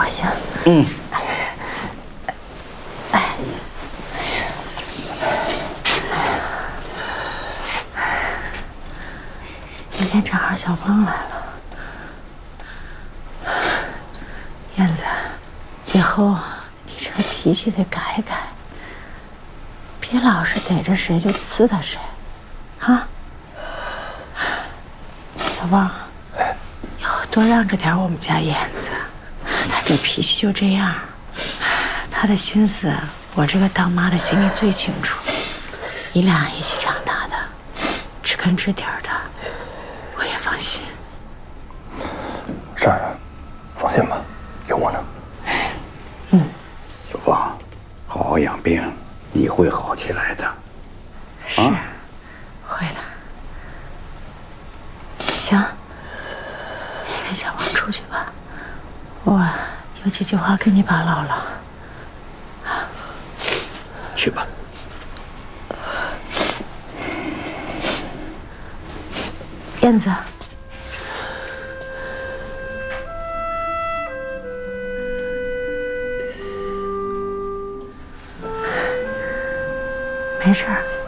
行。 嗯。 今天正好小芳来了，燕子，以后你这个脾气得改一改，别老是逮着谁就呲他谁，啊！小芳，以后多让着点我们家燕子，她这脾气就这样，她的心思我这个当妈的心里最清楚，你俩一起长大的，知根知底的。我也放心。 是啊，放心吧，有我呢。 小芳，好好养病，你会好起来的。 是，会的。行，你跟小王出去吧，我有几句话跟你爸唠唠。 去吧。 燕子，没事儿。